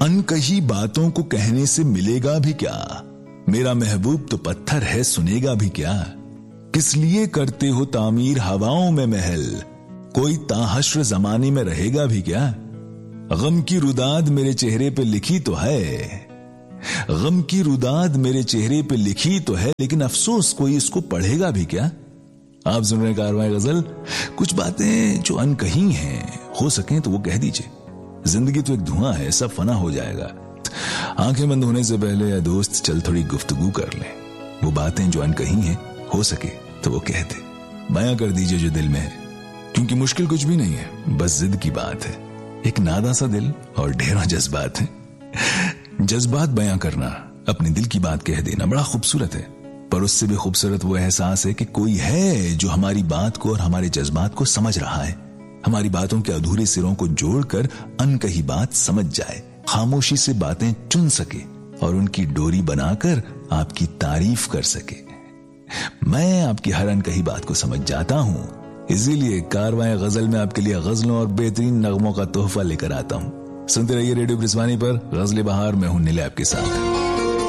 अनकही बातों को कहने से मिलेगा भी क्या, मेरा महबूब तो पत्थर है सुनेगा भी क्या। किस लिए करते हो तामीर हवाओं में महल, कोई ताहश्र जमाने में रहेगा भी क्या। गम की रुदाद मेरे चेहरे पे लिखी तो है, गम की रुदाद मेरे चेहरे पे लिखी तो है, लेकिन अफसोस कोई इसको पढ़ेगा भी क्या। आप सुन रहे कारवां गजल। कुछ बातें जो अनकही हैं, हो सके तो वो कह दीजिए। जिंदगी तो एक धुआं है, सब फना हो जाएगा। आंखें बंद होने से पहले या दोस्त चल थोड़ी गुफ्तगू कर लें। वो बातें जो अनकही हैं, हो सके तो वो कह दे, बयां कर दीजिए जो दिल में है। क्योंकि मुश्किल कुछ भी नहीं है, बस जिद की बात है। एक नादा सा दिल और ढेरों जज्बात है। जज्बात बयां करना, अपने दिल की बात कह देना बड़ा खूबसूरत है, पर उससे भी खूबसूरत वो एहसास है कि कोई है जो हमारी बात को और हमारे जज्बात को समझ रहा है, हमारी बातों के अधूरे सिरों को जोड़कर अनकही बात समझ जाए, खामोशी से बातें चुन सके और उनकी डोरी बनाकर आपकी तारीफ कर सके। मैं आपकी हर अनकही बात को समझ जाता हूं, इसीलिए कारवां गजल में आपके लिए गजलों और बेहतरीन नगमों का तोहफा लेकर आता हूं। सुनते रहिए रेडियो ब्रिजवानी पर गजल बहार। मैं हूं नीले आपके साथ।